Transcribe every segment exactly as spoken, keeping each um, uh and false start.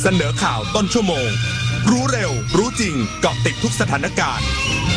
เสนอข่าวต้นชั่วโมงรู้เร็วรู้จริงเกาะติดทุกสถานการณ์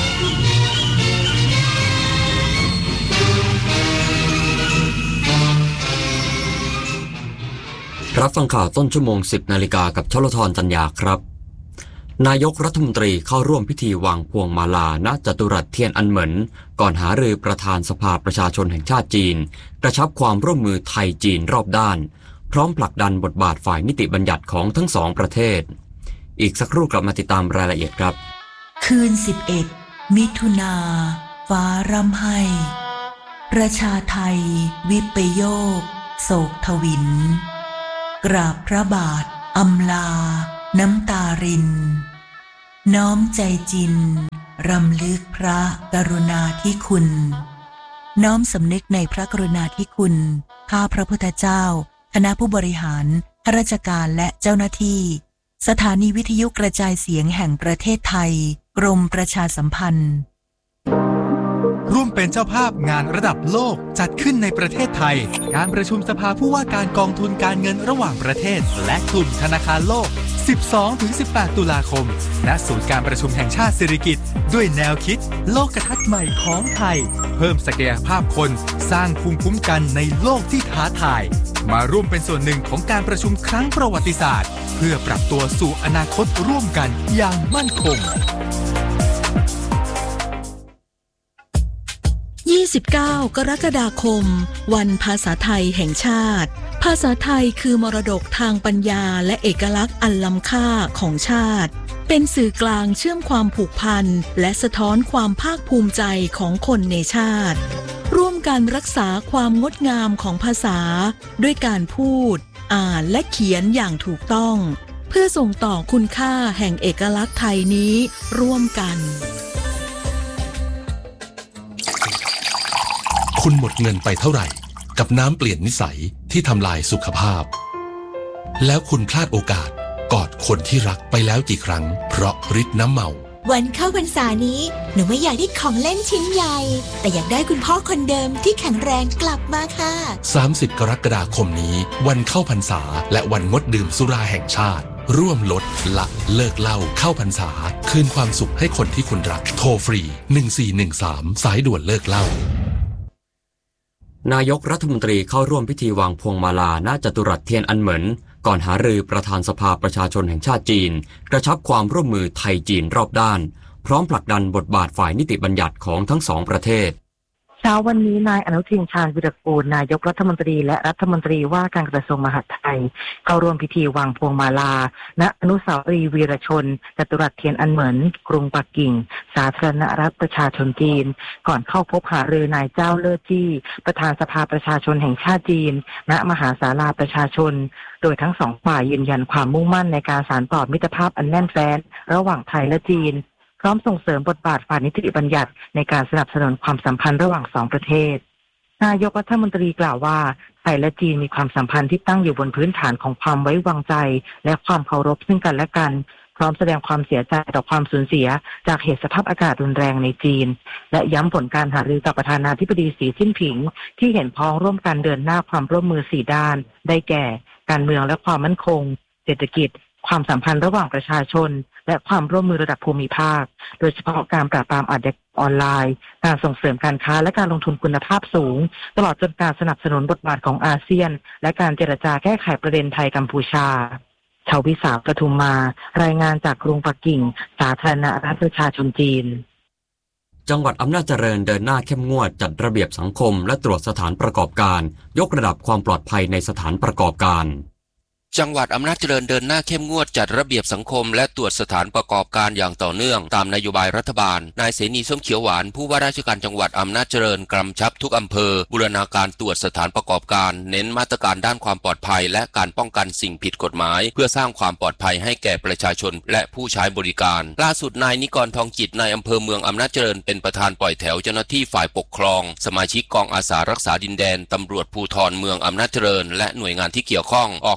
รับฟังข่าวต้นชั่วโมง สิบนาฬิกากับชลธรจัญญาครับนายกรัฐมนตรีเข้าร่วมพิธีวางพวงมาลาณจตุรัสเทียนอันเหมินก่อนหารือประธานสภาประชาชนแห่งชาติจีนกระชับความร่วมมือไทยจีนรอบด้านพร้อมผลักดันบทบาทฝ่ายนิติบัญญัติของทั้งสองประเทศอีกสักครู่กลับมาติดตามรายละเอียดครับคืนสิบเอ็ดมิถุนาฟ้าร่ำไห้ประชาไทยวิปโยคโศกทวินกราบพระบาทอำลาน้ำตารินน้อมใจจินรำลึกพระกรุณาธิคุณน้อมสำนึกในพระกรุณาธิคุณข้าพระพุทธเจ้าคณะผู้บริหารข้าราชการและเจ้าหน้าที่สถานีวิทยุกระจายเสียงแห่งประเทศไทยกรมประชาสัมพันธ์ร่วมเป็นเจ้าภาพงานระดับโลกจัดขึ้นในประเทศไทยการประชุมสภาผู้ว่าการกองทุนการเงินระหว่างประเทศและกลุ่มธนาคารโลก สิบสองถึงสิบแปด ตุลาคมณศูนย์การประชุมแห่งชาติสิริกิติ์ด้วยแนวคิดโลกทัศน์ใหม่ของไทยเพิ่มศักยภาพคนสร้างภูมิคุ้มกันในโลกที่ท้าทายมาร่วมเป็นส่วนหนึ่งของการประชุมครั้งประวัติศาสตร์เพื่อปรับตัวสู่อนาคตร่วมกันอย่างมั่นคงยี่สิบเก้ากรกฎาคมวันภาษาไทยแห่งชาติภาษาไทยคือมรดกทางปัญญาและเอกลักษณ์อันล้ำค่าของชาติเป็นสื่อกลางเชื่อมความผูกพันและสะท้อนความภาคภูมิใจของคนในชาติร่วมกันรักษาความงดงามของภาษาด้วยการพูดอ่านและเขียนอย่างถูกต้องเพื่อส่งต่อคุณค่าแห่งเอกลักษณ์ไทยนี้ร่วมกันคุณหมดเงินไปเท่าไหร่กับน้ำเปลี่ยนนิสัยที่ทำลายสุขภาพแล้วคุณพลาดโอกาสกอดคนที่รักไปแล้วกี่ครั้งเพราะฤทธิ์น้ำเมาวันเข้าพรรษานี้หนูไม่อยากได้ของเล่นชิ้นใหญ่แต่อยากได้คุณพ่อคนเดิมที่แข็งแรงกลับมาค่ะสามสิบกรกฎาคมนี้วันเข้าพรรษาและวันงดดื่มสุราแห่งชาติร่วมลดละเลิกเหล้าเข้าพรรษาคืนความสุขให้คนที่คุณรักโทรฟรีหนึ่งสี่หนึ่งสามสายด่วนเลิกเหล้านายกรัฐมนตรีเข้าร่วมพิธีวางพวงมาลาณจตุรัสเทียนอันเหมินก่อนหารือประธานสภาประชาชนแห่งชาติจีนกระชับความร่วมมือไทยจีนรอบด้านพร้อมผลักดันบทบาทฝ่ายนิติบัญญัติของทั้งสองประเทศเช้าวันนี้นายอนุทินชาญวิรากูลนายกรัฐมนตรีและรัฐมนตรีว่าการกระทรวงมหาดไทยเข้าร่วมพิธีวางพวงมาลาณอนุสาวรีย์วีรชนจตุรัสเทียนอันเหมินกรุงปักกิ่งสาธารณรัฐประชาชนจีนก่อนเข้าพบหารือนายเจ้าเล่อจี้ประธานสภาประชาชนแห่งชาติจีนณมหาศาลาประชาชนโดยทั้งสองฝ่ายยืนยันความมุ่งมั่นในการสานต่อมิตรภาพอันแน่นแฟ้นระหว่างไทยและจีนพร้อมส่งเสริมบทบาทฝ่ายนิติบัญญัติในการสนับสนุนความสัมพันธ์ระหว่างสองประเทศนายกรัฐมนตรีกล่าวว่าไทยและจีนมีความสัมพันธ์ที่ตั้งอยู่บนพื้นฐานของความไว้วางใจและความเคารพซึ่งกันและกันพร้อมแสดงความเสียใจต่อความสูญเสียจากเหตุสภาพอากาศรุนแรงในจีนและย้ำผลการหารือกับประธานาธิบดีสีจิ้นผิงที่เห็นพ้องร่วมกันเดินหน้าความร่วมมือสี่ด้านได้แก่การเมืองและความมั่นคงเศรษฐกิจความสัมพันธ์ระหว่างประชาชนและความร่วมมือระดับภูมิภาคโดยเฉพาะการปราบปรามอาชญากรรมออนไลน์การส่งเสริมการค้าและการลงทุนคุณภาพสูงตลอดจนการสนับสนุนบทบาทของอาเซียนและการเจรจาแก้ไขประเด็นไทยกัมพูชาชาววิสาปทุมมารายงานจากกรุงปักกิ่งสาธารณรัฐประชาชนจีนจังหวัดอำนาจเจริญเดินหน้าเข้มงวดจัดระเบียบสังคมและตรวจสถานประกอบการยกระดับความปลอดภัยในสถานประกอบการจังหวัดอำนาจเจริญเดินหน้าเข้มงวดจัดระเบียบสังคมและตรวจสถานประกอบการอย่างต่อเนื่องตามนโยบายรัฐบาลนายเสนีส้มเขียวหวานผู้ว่าราชการจังหวัดอำนาจเจริญกำชับทุกอำเภอบูรณาการตรวจสถานประกอบการเน้นมาตรการด้านความปลอดภัยและการป้องกันสิ่งผิดกฎหมายเพื่อสร้างความปลอดภัยให้แก่ประชาชนและผู้ใช้บริการล่าสุดนายนิกรทองจิตนายอำเภอเมืองอำนาจเจริญเป็นประธานปล่อยแถวเจ้าหน้าที่ฝ่ายปกครองสมาชิกกองอาสารักษาดินแดนตำรวจภูธรเมืองอำนาจเจริญและหน่วยงานที่เกี่ยวข้องออกตรวจส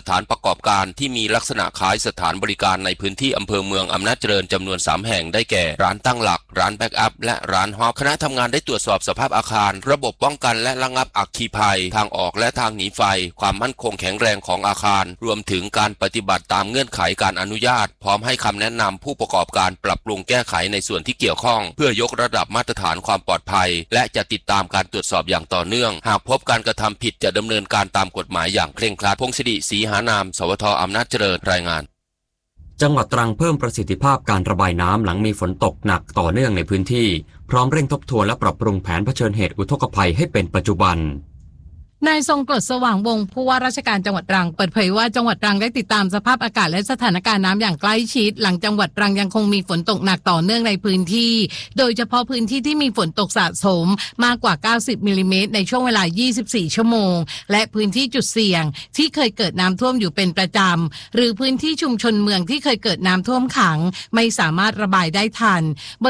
ถานประกอบการที่มีลักษณะคล้ายสถานบริการในพื้นที่อำเภอเมืองอำนาจเจริญจำนวนสามแห่งได้แก่ร้านตั้งหลักร้านแบ็กอัพและร้านฮอปคณะทำงานได้ตรวจสอบสภาพอาคารระบบป้องกันและระงับอัคคีภัยทางออกและทางหนีไฟความมั่นคงแข็งแรงของอาคารรวมถึงการปฏิบัติตามเงื่อนไขการอนุญาตพร้อมให้คำแนะนำผู้ประกอบการปรับปรุงแก้ไขในส่วนที่เกี่ยวข้องเพื่อยกระดับมาตรฐานความปลอดภัยและจะติดตามการตรวจสอบอย่างต่อเนื่องหากพบการกระทำผิดจะดำเนินการตามกฎหมายอย่างเคร่งครัดพงศิริศรีหานามสวทอำนาจเจริญรายงานจังหวัดตรังเพิ่มประสิทธิภาพการระบายน้ำหลังมีฝนตกหนักต่อเนื่องในพื้นที่พร้อมเร่งทบทวนและปรับปรุงแผนเผชิญเหตุอุทกภัยให้เป็นปัจจุบันนายทรงกรดสว่างวงศ์ผู้ว่าราชการจังหวัดตรังเปิดเผยว่าจังหวัดตรังได้ติดตามสภาพอากาศและสถานการณ์น้ำอย่างใกล้ชิดหลังจังหวัดตรังยังคงมีฝนตกหนักต่อเนื่องในพื้นที่โดยเฉพาะพื้นที่ที่มีฝนตกสะสมมากกว่าเก้าสิบมิลลิเมตรในช่วงเวลายี่สิบสี่ชั่วโมงและพื้นที่จุดเสี่ยงที่เคยเกิดน้ำท่วมอยู่เป็นประจำหรือพื้นที่ชุมชนเมืองที่เคยเกิดน้ำท่วมขังไม่สามารถระบายได้ทัน